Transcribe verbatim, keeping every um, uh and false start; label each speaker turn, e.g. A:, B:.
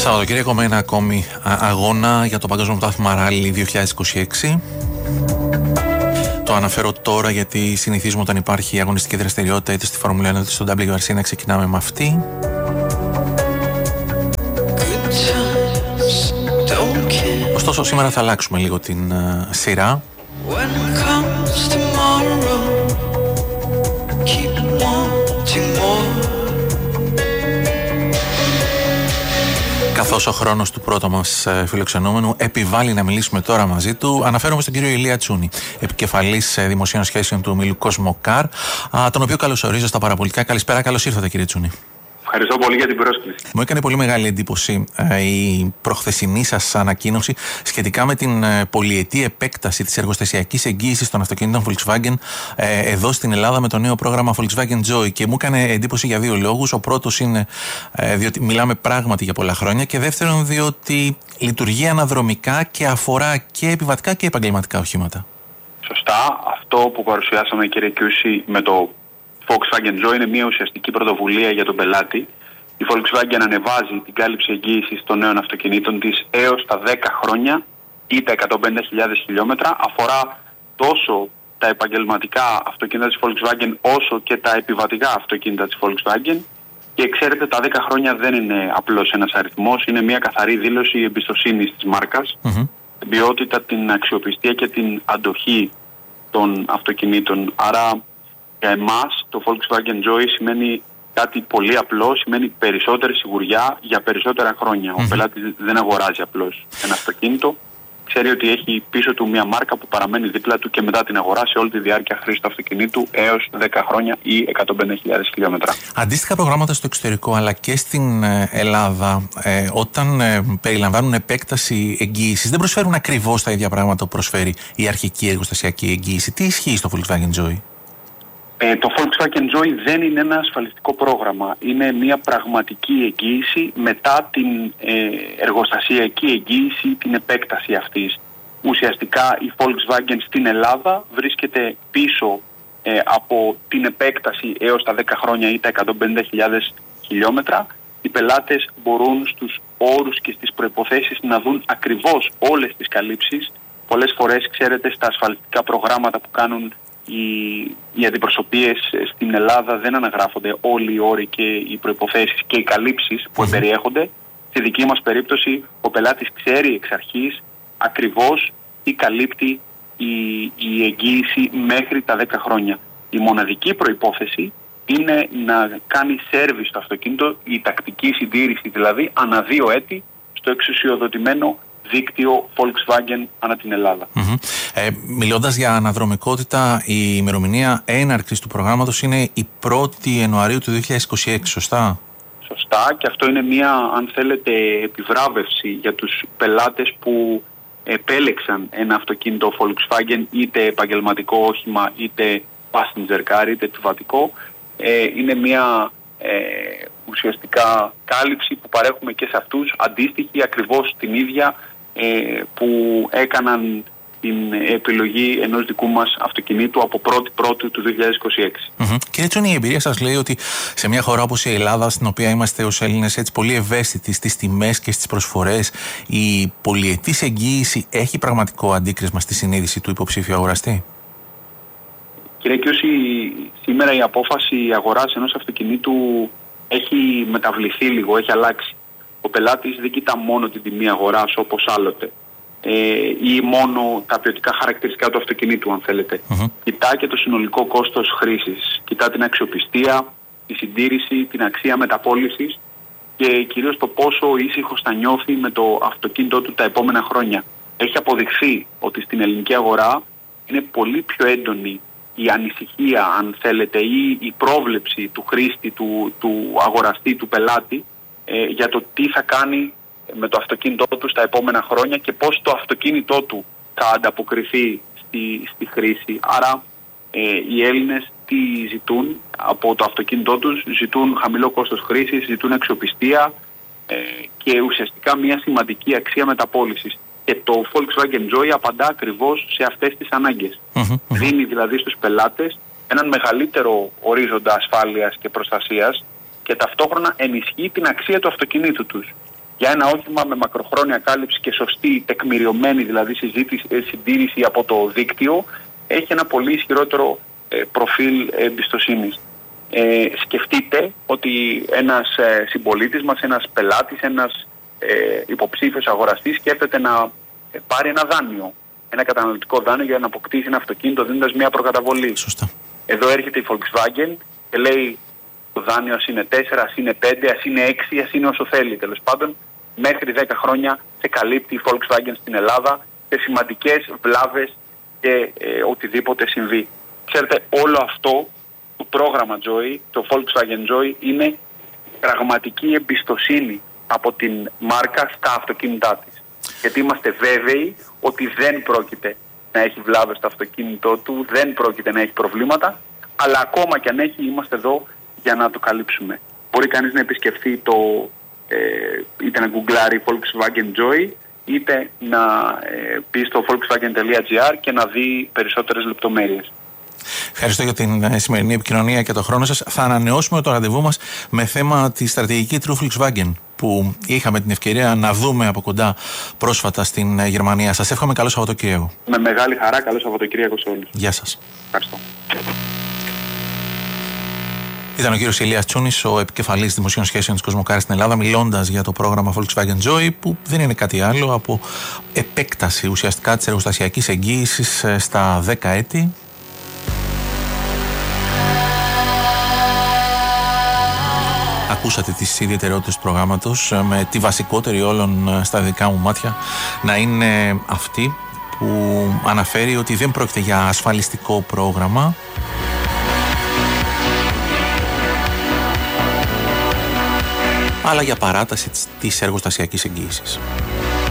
A: Σαββατοκύριακο με ένα ακόμη αγώνα για το Παγκόσμιο Πρωτάθλημα Ράλι δύο χιλιάδες είκοσι έξι. Το αναφέρω τώρα γιατί συνηθίζουμε όταν υπάρχει αγωνιστική δραστηριότητα είτε στη Φόρμουλα ένα είτε στο ντάμπλιου αρ σι να ξεκινάμε με αυτή. Ωστόσο σήμερα θα αλλάξουμε λίγο την uh, σειρά. Καθώς ο χρόνος του πρώτου μας φιλοξενούμενου επιβάλλει να μιλήσουμε τώρα μαζί του, αναφέρομαι στον κύριο Ηλία Τσούνη, επικεφαλής δημοσίων σχέσεων του ομίλου Κοσμοκάρ, τον οποίο καλωσορίζω στα παραπολιτικά. Καλησπέρα, καλώς ήρθατε κύριε Τσούνη.
B: Ευχαριστώ πολύ για την πρόσκληση.
A: Μου έκανε πολύ μεγάλη εντύπωση ε, η προχθεσινή σας ανακοίνωση σχετικά με την ε, πολυετή επέκταση της εργοστασιακής εγγύησης των αυτοκινήτων Volkswagen ε, εδώ στην Ελλάδα με το νέο πρόγραμμα Volkswagen Joy. Και μου έκανε εντύπωση για δύο λόγους. Ο πρώτος είναι ε, διότι μιλάμε πράγματι για πολλά χρόνια, και δεύτερον διότι λειτουργεί αναδρομικά και αφορά και επιβατικά και επαγγελματικά οχήματα.
B: Σωστά. Αυτό που παρουσιάσαμε, κύριε Κιούση, με το Volkswagen Joy είναι μια ουσιαστική πρωτοβουλία για τον πελάτη. Η Volkswagen ανεβάζει την κάλυψη εγγύησης των νέων αυτοκινήτων της έως τα δέκα χρόνια ή τα εκατόν πενήντα χιλιάδες χιλιόμετρα. Αφορά τόσο τα επαγγελματικά αυτοκίνητα της Volkswagen όσο και τα επιβατικά αυτοκίνητα της Volkswagen. Και ξέρετε, τα δέκα χρόνια δεν είναι απλώς ένας αριθμός, είναι μια καθαρή δήλωση εμπιστοσύνης της μάρκας, mm-hmm. την ποιότητα, την αξιοπιστία και την αντοχή των αυτοκινήτων. Άρα για εμάς το Volkswagen Joy σημαίνει κάτι πολύ απλό, σημαίνει περισσότερη σιγουριά για περισσότερα χρόνια. Mm-hmm. Ο πελάτης δεν αγοράζει απλώς ένα αυτοκίνητο, ξέρει ότι έχει πίσω του μια μάρκα που παραμένει δίπλα του και μετά την αγορά σε όλη τη διάρκεια χρήσης του αυτοκινήτου έως δέκα χρόνια ή εκατόν πενήντα χιλιάδες χιλιόμετρα.
A: Αντίστοιχα προγράμματα στο εξωτερικό αλλά και στην Ελλάδα, ε, όταν ε, περιλαμβάνουν επέκταση εγγύησης, δεν προσφέρουν ακριβώς τα ίδια πράγματα που προσφέρει η αρχική εργοστασιακή εγγύηση. Τι ισχύει στο Volkswagen Joy?
B: Ε, το Volkswagen Joy δεν είναι ένα ασφαλιστικό πρόγραμμα. Είναι μια πραγματική εγγύηση μετά την ε, εργοστασιακή εγγύηση, την επέκταση αυτής. Ουσιαστικά η Volkswagen στην Ελλάδα βρίσκεται πίσω ε, από την επέκταση έως τα δέκα χρόνια ή τα εκατόν πενήντα χιλιάδες χιλιόμετρα. Οι πελάτες μπορούν στους όρους και στις προϋποθέσεις να δουν ακριβώς όλες τις καλύψεις. Πολλές φορές, ξέρετε, στα ασφαλιστικά προγράμματα που κάνουν Οι, οι αντιπροσωπείες στην Ελλάδα δεν αναγράφονται όλοι οι όροι και οι προϋποθέσεις και οι καλύψεις που περιέχονται. Στη δική μας περίπτωση ο πελάτης ξέρει εξ αρχής ακριβώς τι καλύπτει η, η εγγύηση μέχρι τα δέκα χρόνια. Η μοναδική προϋπόθεση είναι να κάνει σέρβις στο αυτοκίνητο, η τακτική συντήρηση δηλαδή, ανά δύο έτη στο εξουσιοδοτημένο δίκτυο Volkswagen ανά την Ελλάδα.
A: Mm-hmm. Ε, μιλώντας για αναδρομικότητα, η ημερομηνία έναρξης του προγράμματος είναι η πρώτη Ιανουαρίου του δύο χιλιάδες είκοσι έξι, σωστά?
B: Σωστά, και αυτό είναι μια, αν θέλετε, επιβράβευση για τους πελάτες που επέλεξαν ένα αυτοκίνητο Volkswagen, είτε επαγγελματικό όχημα, είτε passenger car, είτε επιβατικό. Ε, είναι μια ε, ουσιαστικά κάλυψη που παρέχουμε και σε αυτούς, αντίστοιχη ακριβώς την ίδια ε, που έκαναν την επιλογή ενός δικού μας αυτοκινήτου από πρώτη πρώτη του δύο χιλιάδες είκοσι έξι.
A: Mm-hmm. Και έτσι η εμπειρία σας λέει ότι σε μια χώρα όπως η Ελλάδα, στην οποία είμαστε ως Έλληνες έτσι πολύ ευαίσθητοι στις τιμές και στις προσφορές, η πολυετής εγγύηση έχει πραγματικό αντίκρισμα στη συνείδηση του υποψήφιου αγοραστή?
B: Κύριε Κιούση, σήμερα η απόφαση αγοράς ενός αυτοκινήτου έχει μεταβληθεί λίγο, έχει αλλάξει. Ο πελάτης δεν κοιτά μόνο την τιμή αγοράς όπως άλλοτε ε, ή μόνο τα ποιοτικά χαρακτηριστικά του αυτοκινήτου, αν θέλετε. Mm-hmm. Κοιτά και το συνολικό κόστος χρήσης. Κοιτά την αξιοπιστία, τη συντήρηση, την αξία μεταπώλησης και κυρίως το πόσο ήσυχος θα νιώθει με το αυτοκίνητό του τα επόμενα χρόνια. Έχει αποδειχθεί ότι στην ελληνική αγορά είναι πολύ πιο έντονη η ανησυχία, αν θέλετε, ή η πρόβλεψη του χρήστη, του, του αγοραστή, του πελάτη ε, για το τι θα κάνει με το αυτοκίνητό του στα επόμενα χρόνια και πώς το αυτοκίνητό του θα ανταποκριθεί στη, στη χρήση. Άρα ε, οι Έλληνες τι ζητούν από το αυτοκίνητό τους? Ζητούν χαμηλό κόστος χρήσης, ζητούν αξιοπιστία ε, και ουσιαστικά μια σημαντική αξία μεταπώλησης. Και το Volkswagen Joy απαντά ακριβώς σε αυτές τις ανάγκες. Mm-hmm. Δίνει δηλαδή στους πελάτες έναν μεγαλύτερο ορίζοντα ασφάλειας και προστασίας και ταυτόχρονα ενισχύει την αξία του αυτοκινήτου τους. για ένα όχημα με μακροχρόνια κάλυψη και σωστή, τεκμηριωμένη δηλαδή συζήτηση, συντήρηση από το δίκτυο, έχει ένα πολύ ισχυρότερο ε, προφίλ εμπιστοσύνης. Ε, σκεφτείτε ότι ένας ε, συμπολίτης μας, ένας πελάτης, ένας ε, υποψήφιος αγοραστής σκέφτεται να ε, πάρει ένα δάνειο, ένα καταναλωτικό δάνειο για να αποκτήσει ένα αυτοκίνητο δίνοντας μια προκαταβολή.
A: Σωστά.
B: Εδώ έρχεται η Volkswagen και λέει το δάνειο ας είναι τέσσερα, ας είναι πέντε, ας είναι έξι, ας είναι όσο θέλει. Τέλος πάντων, μέχρι δέκα χρόνια σε καλύπτει η Volkswagen στην Ελλάδα σε σημαντικές βλάβες και ε, οτιδήποτε συμβεί. Ξέρετε, όλο αυτό το πρόγραμμα Joy, το Volkswagen Joy, είναι πραγματική εμπιστοσύνη από την μάρκα στα αυτοκίνητά της. Γιατί είμαστε βέβαιοι ότι δεν πρόκειται να έχει βλάβες στο αυτοκίνητό του, δεν πρόκειται να έχει προβλήματα, αλλά ακόμα και αν έχει, είμαστε εδώ για να το καλύψουμε. Μπορεί κανείς να επισκεφθεί το, ε, είτε να γκουγκλάρει Volkswagen Joy, είτε να ε, πει στο volkswagen τελεία gr και να δει περισσότερες λεπτομέρειες.
A: Ευχαριστώ για την σημερινή επικοινωνία και τον χρόνο σας. Θα ανανεώσουμε το ραντεβού μας με θέμα τη στρατηγική του Volkswagen που είχαμε την ευκαιρία να δούμε από κοντά πρόσφατα στην Γερμανία. Σας εύχομαι καλό Σαββατοκύριακο.
B: Με μεγάλη χαρά, καλό Σαββατοκύριακο σε όλους.
A: Γεια σας.
B: Ευχαριστώ.
A: Ήταν ο κύριος Ηλίας Τσούνης, ο επικεφαλής δημοσίων σχέσεων της Κοσμοκάρης στην Ελλάδα, μιλώντας για το πρόγραμμα Volkswagen Joy, που δεν είναι κάτι άλλο από επέκταση ουσιαστικά της εργοστασιακής εγγύησης στα δέκα έτη. Ακούσατε τις ιδιαιτερότητες του προγράμματος, με τη βασικότερη όλων στα δικά μου μάτια να είναι αυτή που αναφέρει ότι δεν πρόκειται για ασφαλιστικό πρόγραμμα, αλλά για παράταση της εργοστασιακής εγγύησης.